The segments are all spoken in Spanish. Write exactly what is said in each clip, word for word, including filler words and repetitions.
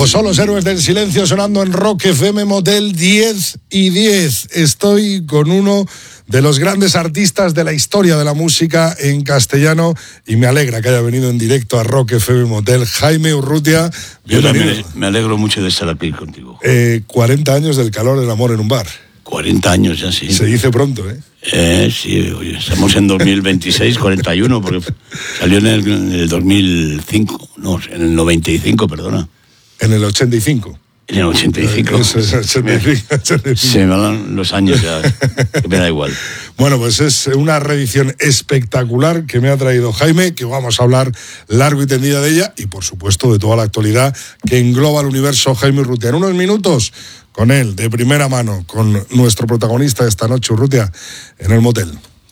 Pues son los Héroes del Silencio sonando en Rock F M Motel diez y diez. Estoy con uno de los grandes artistas de la historia de la música en castellano y me alegra que haya venido en directo a Rock F M Motel. Jaime Urrutia, yo también me alegro mucho de estar aquí contigo. Eh, cuarenta años del calor del amor en un bar. cuarenta años ya, sí. Se dice pronto, ¿eh? Eh, sí, oye, estamos en dos mil veintiséis, cuarenta y uno, porque salió en el, en el dos mil cinco, no, en el noventa y cinco, perdona. En el ochenta y cinco. En el ochenta y cinco. Eso es ochenta y cinco, ochenta y cinco. Se me van los años ya, que me da igual. Bueno, pues es una reedición espectacular que me ha traído Jaime, que vamos a hablar largo y tendido de ella y, por supuesto, de toda la actualidad que engloba el universo Jaime Urrutia. En unos minutos, con él, de primera mano, con nuestro protagonista de esta noche, Urrutia, en el motel.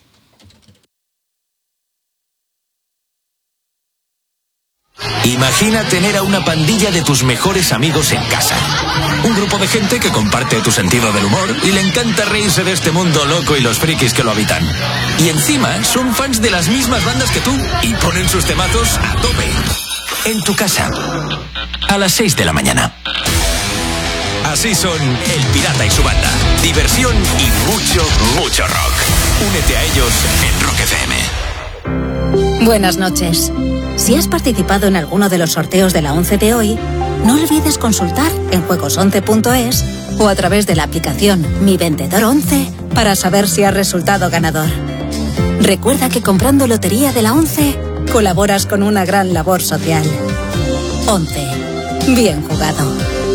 Imagina tener a una pandilla de tus mejores amigos en casa. Un grupo de gente que comparte tu sentido del humor y le encanta reírse de este mundo loco y los frikis que lo habitan. Y encima son fans de las mismas bandas que tú y ponen sus temazos a tope. En tu casa, a las seis de la mañana. Así son El Pirata y su banda. Diversión y mucho, mucho rock. Únete a ellos en Rock F M. Buenas noches. Si has participado en alguno de los sorteos de la once de hoy, no olvides consultar en juegos once punto es o a través de la aplicación Mi Vendedor once para saber si has resultado ganador. Recuerda que comprando Lotería de la once colaboras con una gran labor social. once. Bien jugado.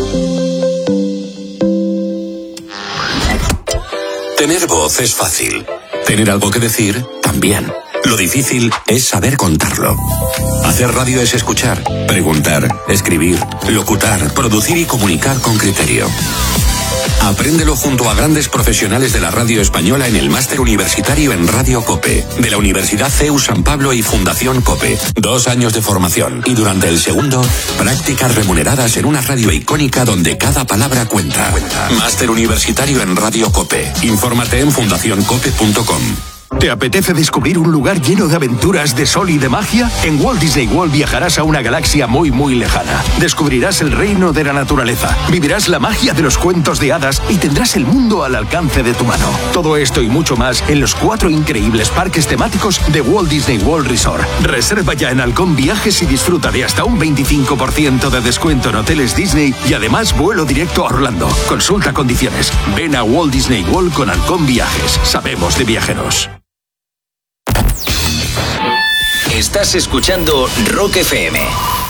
Tener voz es fácil. Tener algo que decir, también. Lo difícil es saber contarlo. Hacer radio es escuchar, preguntar, escribir, locutar, producir y comunicar con criterio. Apréndelo junto a grandes profesionales de la radio española en el máster universitario en Radio COPE, de la Universidad C E U San Pablo y Fundación COPE. Dos años de formación y durante el segundo, prácticas remuneradas en una radio icónica donde cada palabra cuenta. Máster universitario en Radio COPE. Infórmate en fundación cope punto com. ¿Te apetece descubrir un lugar lleno de aventuras, de sol y de magia? En Walt Disney World viajarás a una galaxia muy muy lejana. Descubrirás el reino de la naturaleza, vivirás la magia de los cuentos de hadas y tendrás el mundo al alcance de tu mano. Todo esto y mucho más en los cuatro increíbles parques temáticos de Walt Disney World Resort. Reserva ya en Halcón Viajes y disfruta de hasta un veinticinco por ciento de descuento en hoteles Disney y además vuelo directo a Orlando. Consulta condiciones. Ven a Walt Disney World con Halcón Viajes. Sabemos de viajeros. Estás escuchando Rock F M.